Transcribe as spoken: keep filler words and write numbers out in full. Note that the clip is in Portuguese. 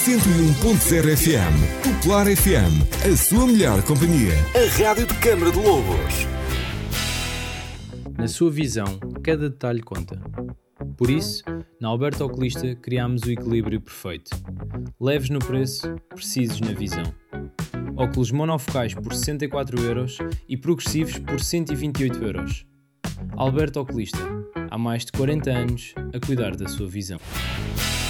cento e um ponto zero F M. Popular F M, a sua melhor companhia. A rádio de Câmara de Lobos. Na sua visão, cada detalhe conta. Por isso, na Alberto Oculista criámos o equilíbrio perfeito. Leves no preço, precisos na visão. Óculos monofocais por sessenta e quatro euros e progressivos por cento e vinte e oito euros. Alberto Oculista, há mais de quarenta anos a cuidar da sua visão.